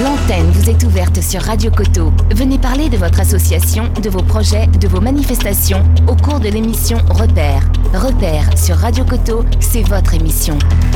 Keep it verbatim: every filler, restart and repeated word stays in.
L'antenne vous est ouverte sur Radio Coteau. Venez parler de votre association, de vos projets, de vos manifestations au cours de l'émission Repère. Repère sur Radio Coteau, c'est votre émission.